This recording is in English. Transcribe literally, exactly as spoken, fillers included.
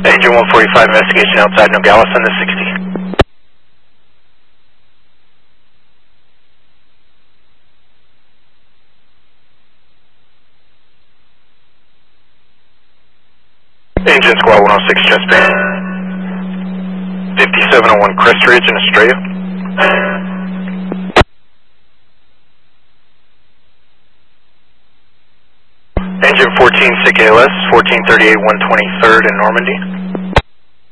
Engine one forty-five, investigation outside Nogales on the sixty. Engine squad one oh six, Chesapeake. fifty-seven oh one Crest Ridge in Estrella. Engine fourteen, S I C A L S, fourteen thirty-eight, one twenty-third in Normandy.